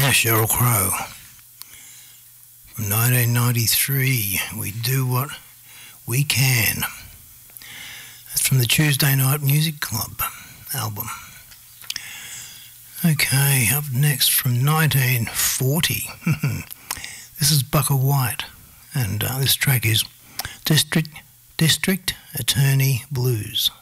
Sheryl Crow. From 1993, We Do What We Can. That's from the Tuesday Night Music Club album. Okay, up next from 1940. This is Bukka White, and this track is District Attorney Blues.